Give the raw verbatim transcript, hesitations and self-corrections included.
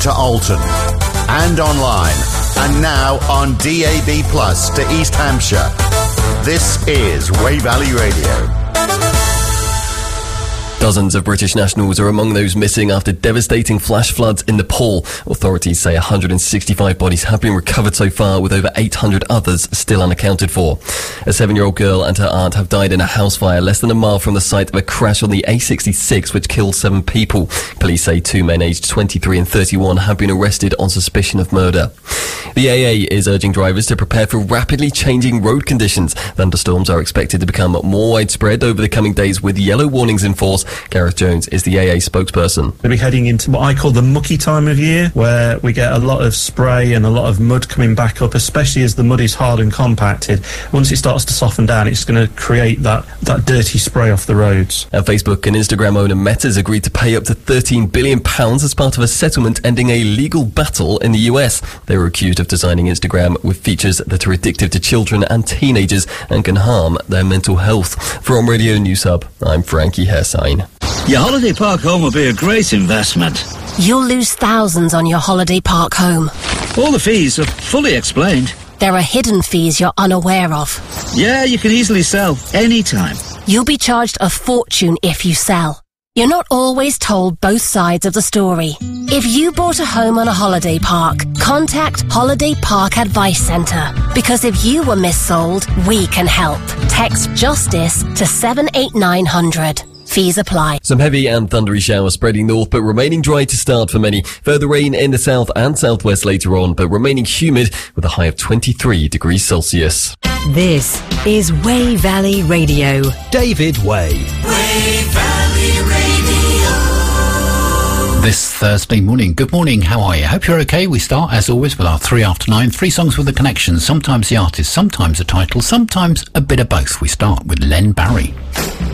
to Alton. And online. And now on D A B Plus to East Hampshire. This is Wey Valley Radio. Dozens of British nationals are among those missing after devastating flash floods in Nepal. Authorities say one hundred sixty-five bodies have been recovered so far, with over eight hundred others still unaccounted for. A seven-year-old girl and her aunt have died in a house fire less than a mile from the site of a crash on the A sixty-six, which killed seven people. Police say two men aged twenty-three and thirty-one have been arrested on suspicion of murder. The A A is urging drivers to prepare for rapidly changing road conditions. Thunderstorms are expected to become more widespread over the coming days, with yellow warnings in force. Gareth Jones is the A A spokesperson. We'll be heading into what I call the mucky time of year, where we get a lot of spray and a lot of mud coming back up, especially as the mud is hard and compacted. Once it starts to soften down, it's going to create that, that dirty spray off the roads. And Facebook and Instagram owner Meta's agreed to pay up to thirteen billion pounds as part of a settlement ending a legal battle in the U S. They were accused of designing Instagram with features that are addictive to children and teenagers and can harm their mental health. From Radio News Hub, I'm Frankie Hairsign. Your holiday park home will be a great investment. You'll lose thousands on your holiday park home. All the fees are fully explained. There are hidden fees you're unaware of. Yeah, you can easily sell anytime. You'll be charged a fortune if you sell. You're not always told both sides of the story. If you bought a home on a holiday park, contact Holiday Park Advice Centre. Because if you were missold, we can help. Text JUSTICE to seven eight nine hundred. Fees apply. Some heavy and thundery showers spreading north, but remaining dry to start for many. Further rain in the south and southwest later on, but remaining humid with a high of twenty-three degrees Celsius. This is Wey Valley Radio. David Wey. Wey Valley Radio. This Thursday morning. Good morning, how are you? Hope you're okay. We start, as always, with our three after nine. Three songs with a connection. Sometimes the artist, sometimes a title, sometimes a bit of both. We start with Len Barry.